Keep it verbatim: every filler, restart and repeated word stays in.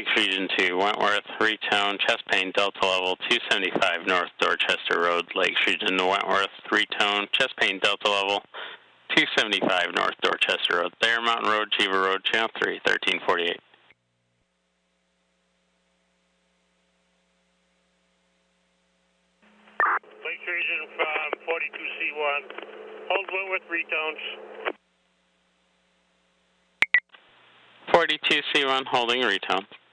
Lakes Region two, Wentworth, retone, chest pain, delta level, two seventy-five North Dorchester Road, Lakes Region Wentworth, retone, chest pain, delta level, two seventy-five North Dorchester Road, Bear Mountain Road, Chiva Road, Channel three, thirteen forty-eight. Lakes Region from forty-two C one, hold Wentworth retones. forty-two C one, holding retone.